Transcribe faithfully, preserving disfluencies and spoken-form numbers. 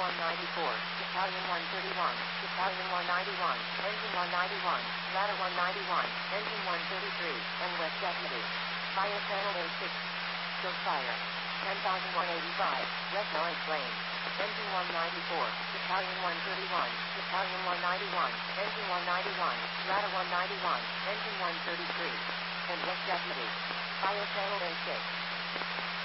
one ninety-four, Battalion one thirty-one, Battalion one ninety-one, Engine one ninety-one, Ladder one ninety-one, Engine one thirty-three, and West Deputy. Fire Channel A six. Stroke fire. ten thousand one hundred eighty-five, West Orange Lane. Engine one ninety-four, Battalion one thirty-one, Battalion one ninety-one, Engine one ninety-one, Ladder one ninety-one, Engine one thirty-three, and West Deputy. Fire Channel A six.